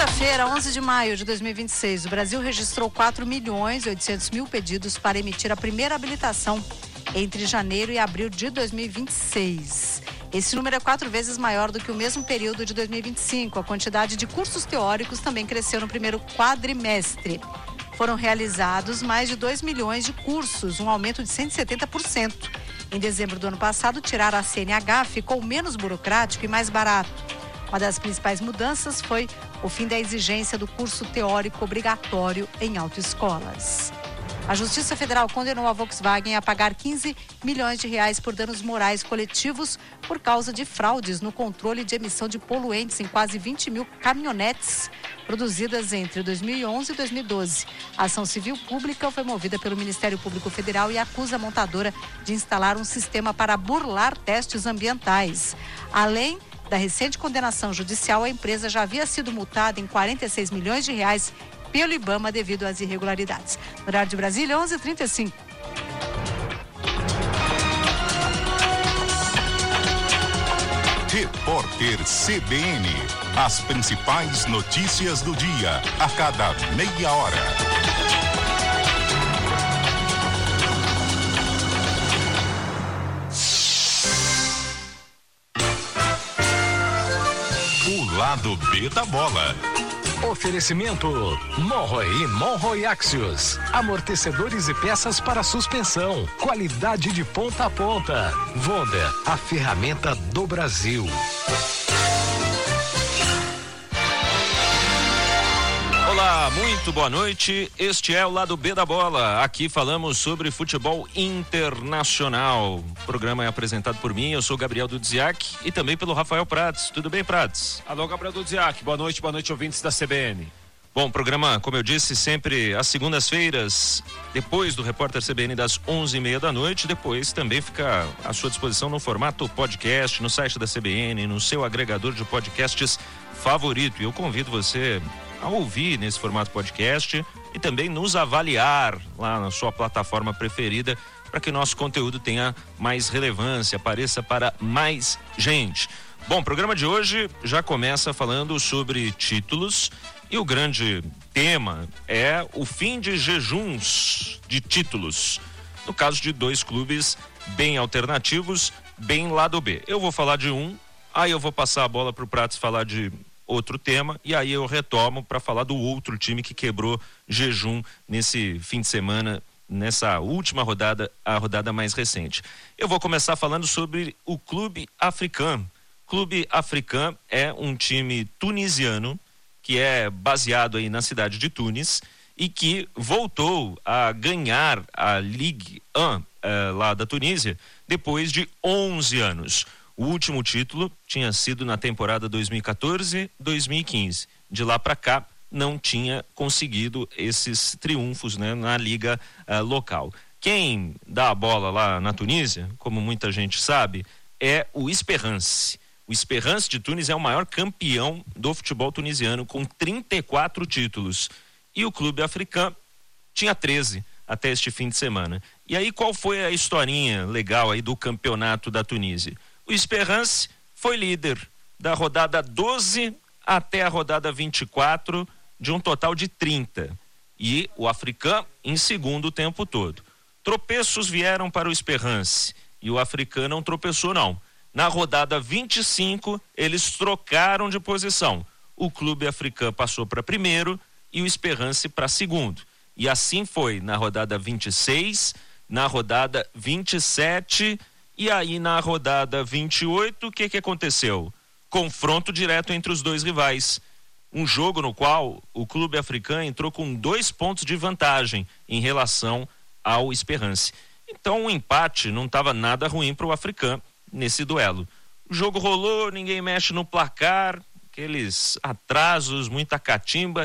Segunda-feira, 11 de maio de 2026, o Brasil registrou 4.800.000 pedidos para emitir a primeira habilitação entre janeiro e abril de 2026. Esse número é 4 vezes maior do que o mesmo período de 2025. A quantidade de cursos teóricos também cresceu no primeiro quadrimestre. Foram realizados mais de 2 milhões de cursos, um aumento de 170%. Em dezembro do ano passado, tirar a CNH ficou menos burocrático e mais barato. Uma das principais mudanças foi o fim da exigência do curso teórico obrigatório em autoescolas. A Justiça Federal condenou a Volkswagen a pagar 15 milhões de reais por danos morais coletivos por causa de fraudes no controle de emissão de poluentes em quase 20 mil caminhonetes produzidas entre 2011 e 2012. A ação civil pública foi movida pelo Ministério Público Federal e acusa a montadora de instalar um sistema para burlar testes ambientais. Além da recente condenação judicial, a empresa já havia sido multada em 46 milhões de reais pelo IBAMA devido às irregularidades. No horário de Brasília, 11h35. Repórter CBN. As principais notícias do dia, a cada meia hora. O lado B da bola. Oferecimento Monroe e Monroe Axios. Amortecedores e peças para suspensão. Qualidade de ponta a ponta. Vonda, a ferramenta do Brasil. Olá, muito boa noite. Este é o Lado B da Bola. Aqui falamos sobre futebol internacional. O programa é apresentado por mim, eu sou Gabriel Dudziak, e também pelo Rafael Prats. Tudo bem, Prats? Alô, Gabriel Dudziak. Boa noite, ouvintes da CBN. Bom, programa, como eu disse, sempre às segundas-feiras, depois do Repórter CBN das 11h30 da noite. Depois também fica à sua disposição no formato podcast, no site da CBN, no seu agregador de podcasts favorito. E eu convido você a ouvir nesse formato podcast e também nos avaliar lá na sua plataforma preferida para que nosso conteúdo tenha mais relevância, apareça para mais gente. Bom, o programa de hoje já começa falando sobre títulos e o grande tema é o fim de jejuns de títulos, no caso de dois clubes bem alternativos, bem lado B. Eu vou falar de um, aí eu vou passar a bola para o Prats falar de outro tema, e aí eu retomo para falar do outro time que quebrou jejum nesse fim de semana, nessa última rodada, a rodada mais recente. Eu vou começar falando sobre o Clube Africain. Clube Africain é um time tunisiano que é baseado aí na cidade de Tunis e que voltou a ganhar a Ligue 1 lá da Tunísia depois de 11 anos. O último título tinha sido na temporada 2014-2015. De lá para cá, não tinha conseguido esses triunfos, né, na liga local. Quem dá a bola lá na Tunísia, como muita gente sabe, é o Esperance. O Esperance de Tunis é o maior campeão do futebol tunisiano, com 34 títulos. E o Clube Africain tinha 13 até este fim de semana. E aí, qual foi a historinha legal aí do campeonato da Tunísia? O Esperance foi líder da rodada 12 até a rodada 24, de um total de 30. E o Africain em segundo o tempo todo. Tropeços vieram para o Esperance e o Africain não tropeçou não. Na rodada 25, eles trocaram de posição. O Clube Africain passou para primeiro e o Esperance para segundo. E assim foi na rodada 26, na rodada 27... E aí na rodada 28, o que aconteceu? Confronto direto entre os dois rivais. Um jogo no qual o Clube Africain entrou com 2 pontos de vantagem em relação ao Esperance. Então o empate não estava nada ruim para o Africain nesse duelo. O jogo rolou, ninguém mexe no placar, aqueles atrasos, muita catimba.